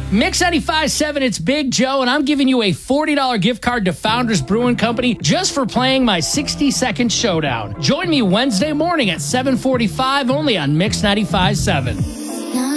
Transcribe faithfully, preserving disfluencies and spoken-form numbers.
Mix ninety-five point seven, it's Big Joe, and I'm giving you a forty dollars gift card to Founders Brewing Company just for playing my sixty second showdown. Join me Wednesday morning at seven forty-five only on Mix ninety-five point seven.